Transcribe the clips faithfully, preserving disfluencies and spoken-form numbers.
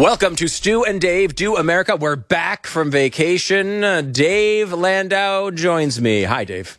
Welcome to Stu and Dave Do America. We're back from vacation. Uh, Dave Landau joins me. Hi, Dave.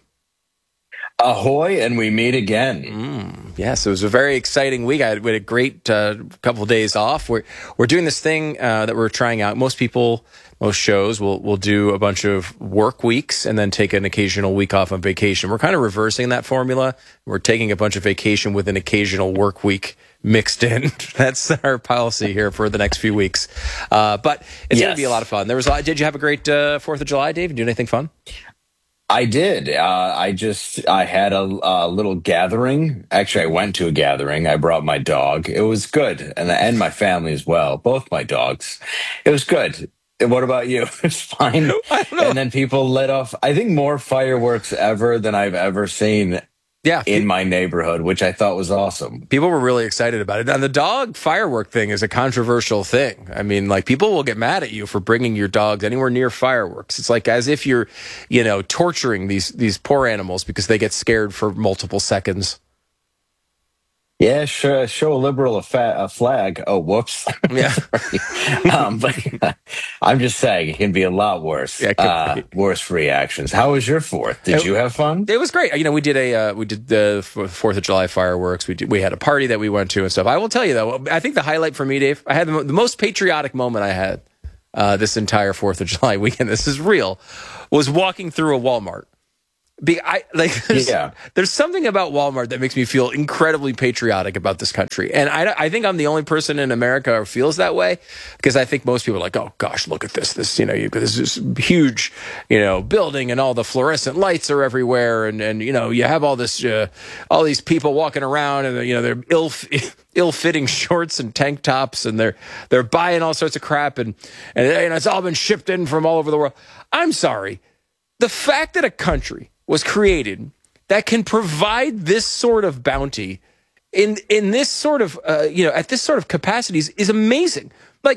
Ahoy, and we meet again. Mm, yes, it was a very exciting week. I had, we had a great uh, couple of days off. We're we're doing this thing uh, that we're trying out. Most people, most shows will will do a bunch of work weeks and then take an occasional week off on vacation. We're kind of reversing that formula. We're taking a bunch of vacation with an occasional work week mixed in. That's our policy here for the next few weeks. Uh, but it's Yes. going to be a lot of fun. There was a lot, did you have a great uh, fourth of July, Dave? Did you do anything fun? I did. Uh, I just I had a, a little gathering. Actually, I went to a gathering. I brought my dog. It was good, and and my family as well. Both my dogs. It was good. And what about you? It's fine. I don't know. And then people let off, I think, more fireworks ever than I've ever seen Yeah. in my neighborhood, which I thought was awesome. People were really excited about it. And the dog firework thing is a controversial thing. I mean, like, people will get mad at you for bringing your dogs anywhere near fireworks. It's like as if you're, you know, torturing these these poor animals because they get scared for multiple seconds. Yeah, show, show a liberal a, fa- a flag. Oh, whoops. Yeah. Sorry. um, but I'm just saying it can be a lot worse. Yeah, it could uh, be. worse reactions. How was your fourth? Did It- you have fun? It was great. You know, we did a uh, we did the Fourth of July fireworks. We did, we had a party that we went to and stuff. I will tell you though, I think the highlight for me, Dave, I had the, mo- the most patriotic moment I had uh, this entire Fourth of July weekend. This is real. Was walking through a Walmart. Be, I like there's, Yeah. there's something about Walmart that makes me feel incredibly patriotic about this country, and I, I think I'm the only person in America who feels that way, because I think most people are like, oh gosh, look at this, this you know, you, this is huge, you know, building, and all the fluorescent lights are everywhere, and and you know, you have all this, uh, all these people walking around, and you know, they're ill ill-fitting shorts and tank tops, and they're they're buying all sorts of crap, and and, and it's all been shipped in from all over the world. I'm sorry, the fact that a country was created that can provide this sort of bounty in in this sort of uh, you know, at this sort of capacities is amazing. Like,